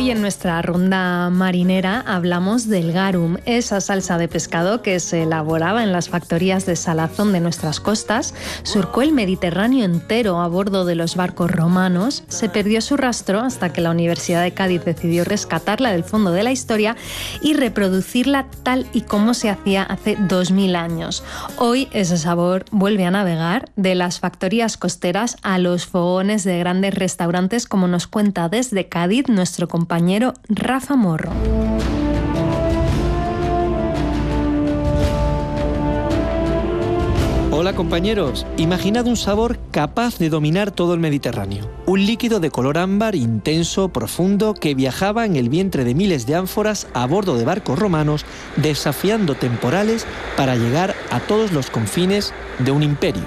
Hoy en nuestra ronda marinera hablamos del garum, esa salsa de pescado que se elaboraba en las factorías de salazón de nuestras costas, surcó el Mediterráneo entero a bordo de los barcos romanos, se perdió su rastro hasta que la Universidad de Cádiz decidió rescatarla del fondo de la historia y reproducirla tal y como se hacía hace 2000 años. Hoy ese sabor vuelve a navegar de las factorías costeras a los fogones de grandes restaurantes, como nos cuenta desde Cádiz nuestro compañero Rafa Morro. Hola compañeros, imaginad un sabor capaz de dominar todo el Mediterráneo. Un líquido de color ámbar intenso, profundo, que viajaba en el vientre de miles de ánforas a bordo de barcos romanos, desafiando temporales para llegar a todos los confines de un imperio.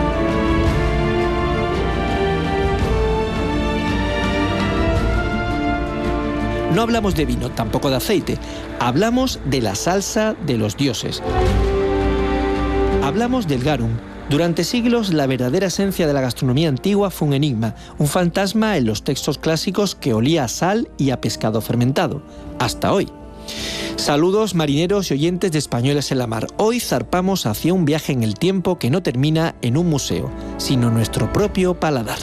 No hablamos de vino, tampoco de aceite. Hablamos de la salsa de los dioses. Hablamos del garum. Durante siglos, la verdadera esencia de la gastronomía antigua fue un enigma, un fantasma en los textos clásicos que olía a sal y a pescado fermentado. Hasta hoy. Saludos marineros y oyentes de Españoles en la Mar. Hoy zarpamos hacia un viaje en el tiempo que no termina en un museo, sino nuestro propio paladar.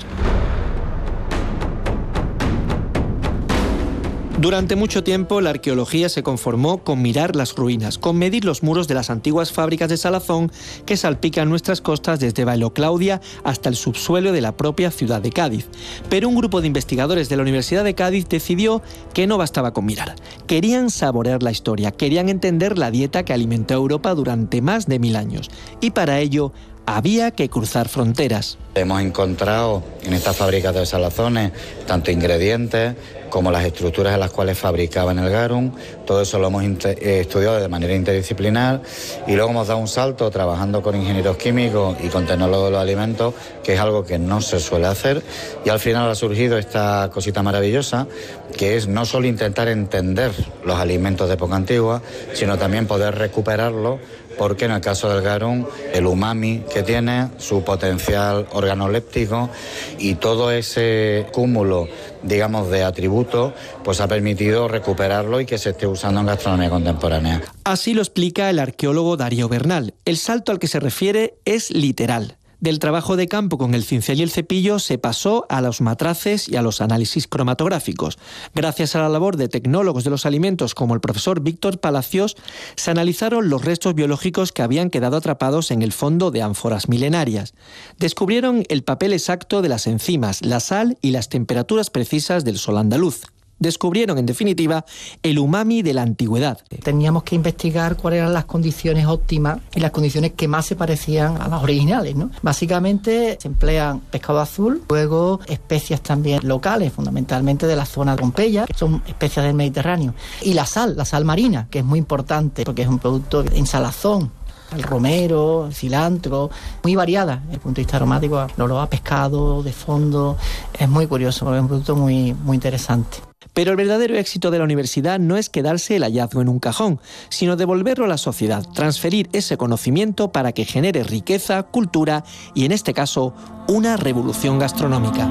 Durante mucho tiempo la arqueología se conformó con mirar las ruinas, con medir los muros de las antiguas fábricas de salazón que salpican nuestras costas desde Baelo Claudia hasta el subsuelo de la propia ciudad de Cádiz. Pero un grupo de investigadores de la Universidad de Cádiz decidió que no bastaba con mirar. Querían saborear la historia, querían entender la dieta que alimentó a Europa durante más de 1000 años. Y para ello había que cruzar fronteras. Hemos encontrado en estas fábricas de salazones tanto ingredientes como las estructuras en las cuales fabricaban el garum. Todo eso lo hemos estudiado de manera interdisciplinar y luego hemos dado un salto trabajando con ingenieros químicos y con tecnólogos de los alimentos, que es algo que no se suele hacer, y al final ha surgido esta cosita maravillosa, que es no solo intentar entender los alimentos de época antigua, sino también poder recuperarlos, porque en el caso del garum, el umami que tiene, su potencial organoléptico y todo ese cúmulo, digamos, de atributos, pues ha permitido recuperarlo y que se esté usando en gastronomía contemporánea. Así lo explica el arqueólogo Darío Bernal. El salto al que se refiere es literal. Del trabajo de campo con el cincel y el cepillo se pasó a los matraces y a los análisis cromatográficos. Gracias a la labor de tecnólogos de los alimentos como el profesor Víctor Palacios, se analizaron los restos biológicos que habían quedado atrapados en el fondo de ánforas milenarias. Descubrieron el papel exacto de las enzimas, la sal y las temperaturas precisas del sol andaluz. Descubrieron, en definitiva, el umami de la antigüedad. Teníamos que investigar cuáles eran las condiciones óptimas y las condiciones que más se parecían a las originales, ¿no? Básicamente se emplean pescado azul, luego especias también locales, fundamentalmente de la zona de Pompeya, que son especias del Mediterráneo, y la sal marina, que es muy importante porque es un producto en salazón. El romero, el cilantro, muy variada desde el punto de vista aromático. El olor a pescado, de fondo, es muy curioso, porque es un producto muy, muy interesante. Pero el verdadero éxito de la universidad no es quedarse el hallazgo en un cajón, sino devolverlo a la sociedad, transferir ese conocimiento para que genere riqueza, cultura y, en este caso, una revolución gastronómica.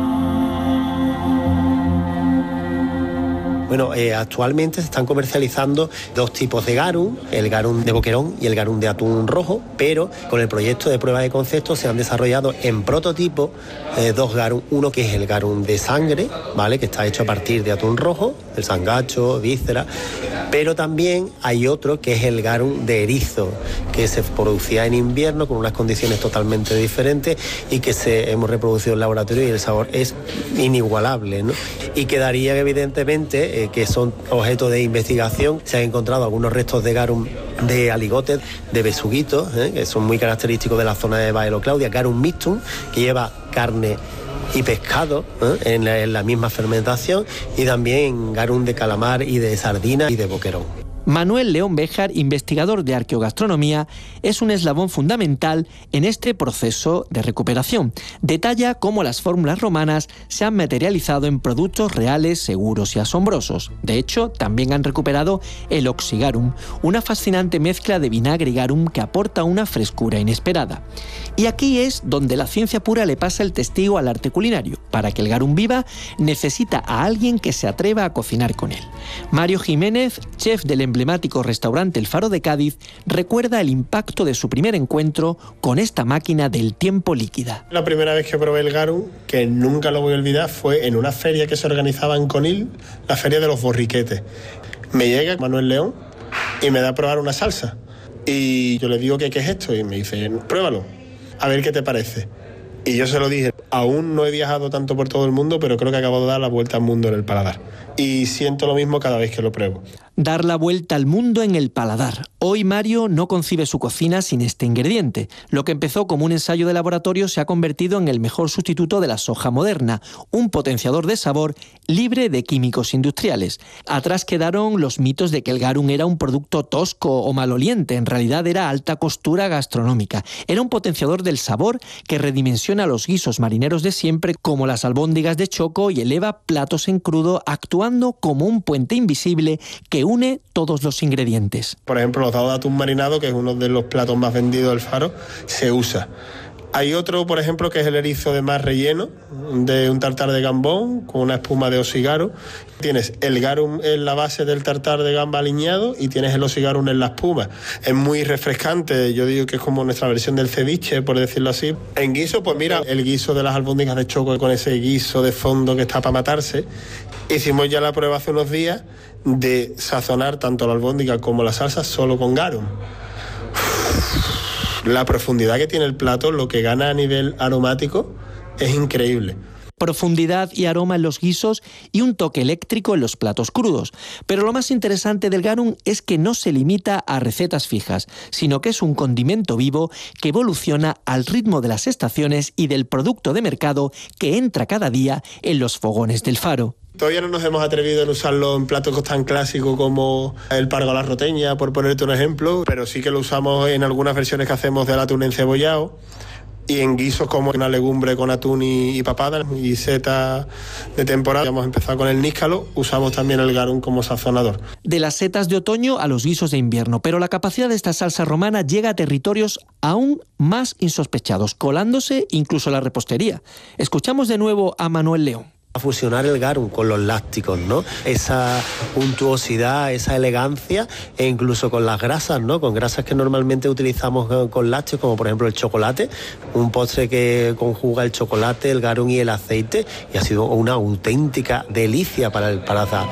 Bueno, actualmente se están comercializando dos tipos de garum, el garum de boquerón y el garum de atún rojo, pero con el proyecto de prueba de concepto se han desarrollado en prototipo dos garum, uno que es el garum de sangre, ¿vale?, que está hecho a partir de atún rojo, el sangacho, víscera, pero también hay otro que es el garum de erizo, que se producía en invierno con unas condiciones totalmente diferentes y que hemos reproducido en laboratorio y el sabor es inigualable, ¿no? Y quedaría evidentemente que son objeto de investigación. Se han encontrado algunos restos de garum de aligotes, de besuguitos, que son muy característicos de la zona de Baelo Claudia, garum mixtum, que lleva carne y pescado en la misma fermentación, y también garum de calamar y de sardina y de boquerón. Manuel León Béjar, investigador de arqueogastronomía, es un eslabón fundamental en este proceso de recuperación. Detalla cómo las fórmulas romanas se han materializado en productos reales, seguros y asombrosos. De hecho, también han recuperado el oxigarum, una fascinante mezcla de vinagre y garum que aporta una frescura inesperada. Y aquí es donde la ciencia pura le pasa el testigo al arte culinario. Para que el garum viva, necesita a alguien que se atreva a cocinar con él. Mario Jiménez, chef del emblemático restaurante El Faro de Cádiz, recuerda el impacto de su primer encuentro con esta máquina del tiempo líquida. La primera vez que probé el garum, que nunca lo voy a olvidar, fue en una feria que se organizaba en Conil, la feria de los borriquetes. Me llega Manuel León y me da a probar una salsa. Y yo le digo, ¿qué es esto? Y me dice, pruébalo, a ver qué te parece. Y yo se lo dije, aún no he viajado tanto por todo el mundo, pero creo que acabo de dar la vuelta al mundo en el paladar. Y siento lo mismo cada vez que lo pruebo. Dar la vuelta al mundo en el paladar. Hoy Mario no concibe su cocina sin este ingrediente. Lo que empezó como un ensayo de laboratorio se ha convertido en el mejor sustituto de la soja moderna, un potenciador de sabor libre de químicos industriales. Atrás quedaron los mitos de que el garum era un producto tosco o maloliente. En realidad era alta costura gastronómica. Era un potenciador del sabor que redimensiona los guisos marineros de siempre, como las albóndigas de choco, y eleva platos en crudo, actuando como un puente invisible que une todos los ingredientes. Por ejemplo, los dados de atún marinado, que es uno de los platos más vendidos del Faro, se usa. Hay otro, por ejemplo, que es el erizo de mar relleno, de un tartar de gambón con una espuma de osigarum. Tienes el garum en la base del tartar de gamba aliñado y tienes el osigarum en la espuma. Es muy refrescante, yo digo que es como nuestra versión del ceviche, por decirlo así. En guiso, pues mira, el guiso de las albóndigas de choco con ese guiso de fondo que está para matarse. Hicimos ya la prueba hace unos días de sazonar tanto la albóndiga como la salsa solo con garum. La profundidad que tiene el plato, lo que gana a nivel aromático, es increíble. Profundidad y aroma en los guisos y un toque eléctrico en los platos crudos. Pero lo más interesante del garum es que no se limita a recetas fijas, sino que es un condimento vivo que evoluciona al ritmo de las estaciones y del producto de mercado que entra cada día en los fogones del Faro. Todavía no nos hemos atrevido en usarlo en platos tan clásicos como el pargo a la roteña, por ponerte un ejemplo, pero sí que lo usamos en algunas versiones que hacemos del atún encebollado y en guisos como una legumbre con atún y papada y setas de temporada. Hemos empezado con el níscalo, usamos también el garum como sazonador. De las setas de otoño a los guisos de invierno, pero la capacidad de esta salsa romana llega a territorios aún más insospechados, colándose incluso a la repostería. Escuchamos de nuevo a Manuel León. A fusionar el garum con los lácticos, ¿no? Esa untuosidad, esa elegancia, e incluso con las grasas, ¿no? Con grasas que normalmente utilizamos con lácteos, como por ejemplo el chocolate, un postre que conjuga el chocolate, el garum y el aceite, y ha sido una auténtica delicia para el paladar.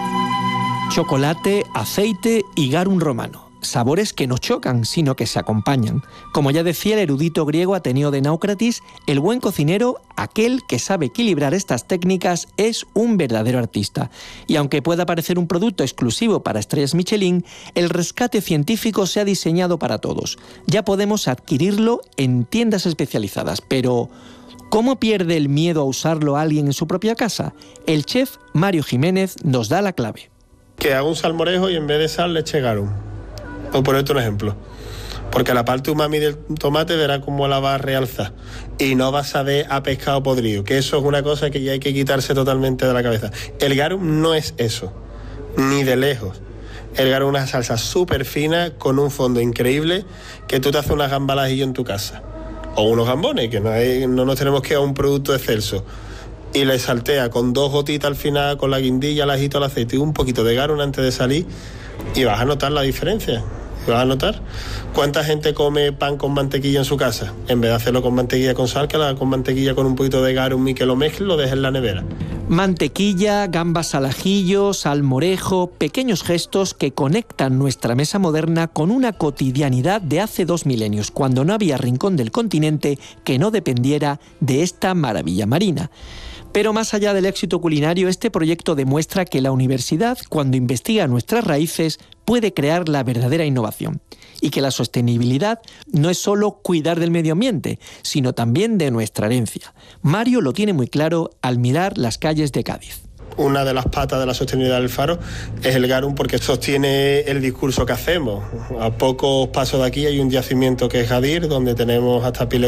Chocolate, aceite y garum romano. Sabores que no chocan, sino que se acompañan. Como ya decía el erudito griego Ateneo de Naucratis, el buen cocinero, aquel que sabe equilibrar estas técnicas, es un verdadero artista. Y aunque pueda parecer un producto exclusivo para estrellas Michelin, el rescate científico se ha diseñado para todos. Ya podemos adquirirlo en tiendas especializadas, pero ¿cómo pierde el miedo a usarlo alguien en su propia casa? El chef Mario Jiménez nos da la clave. Que haga un salmorejo y en vez de sal le eche garum. Por ponerte un ejemplo, porque la parte umami del tomate verá cómo la va a realzar y no va a saber a pescado podrido, que eso es una cosa que ya hay que quitarse totalmente de la cabeza. El garum no es eso, ni de lejos. El garum es una salsa súper fina con un fondo increíble que tú te haces unas gambas al ajillo en tu casa o unos gambones, que no nos tenemos que ir a un producto excelso, y le saltea con 2 gotitas al final, con la guindilla, el ajito, el aceite y un poquito de garum antes de salir, y vas a notar la diferencia. ¿Vas a notar? ¿Cuánta gente come pan con mantequilla en su casa? En vez de hacerlo con mantequilla con sal, que lo haga con mantequilla con un poquito de garum y que lo mezcle y lo deje en la nevera. Mantequilla, gambas al ajillo, salmorejo, pequeños gestos que conectan nuestra mesa moderna con una cotidianidad de hace 2 milenios, cuando no había rincón del continente que no dependiera de esta maravilla marina. Pero más allá del éxito culinario, este proyecto demuestra que la universidad, cuando investiga nuestras raíces, puede crear la verdadera innovación. Y que la sostenibilidad no es solo cuidar del medio ambiente, sino también de nuestra herencia. Mario lo tiene muy claro al mirar las calles de Cádiz. una de las patas de la sostenibilidad del faro es el garum, porque sostiene el discurso que hacemos. A pocos pasos de aquí hay un yacimiento que es Gadir, donde tenemos hasta piles